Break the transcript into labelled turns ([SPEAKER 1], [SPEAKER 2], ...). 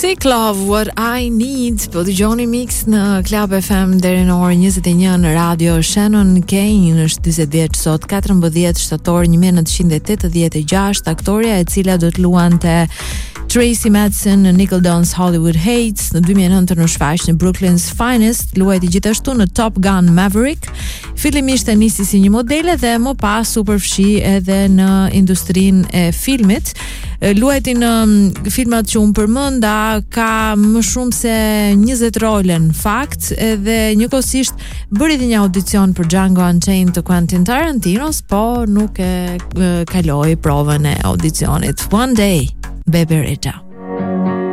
[SPEAKER 1] Sick Love, What I Need. Po dëgjoni Mix në Club FM deri në orën 21 në radio. Shannon Kane është 40 vjeç sot, 14 shtator 1986, aktoreja e cila do të luante Tracy Madsen në Nickelodeon's Hollywood Heights. Në 2009 u shfaq në Brooklyn's Finest, luajti gjithashtu në Top Gun Maverick. Fillimisht e nisi si një modele dhe më pas u përfshi edhe në industrinë e filmit. Luajti në filmat që unë përmenda, ka më shumë se 20 role në fakt, edhe njëkohësisht bëri edhe një audicion për Django Unchained të Quentin Tarantinos, po nuk e kaloi provën e audicionit. One Day, Baby Rita.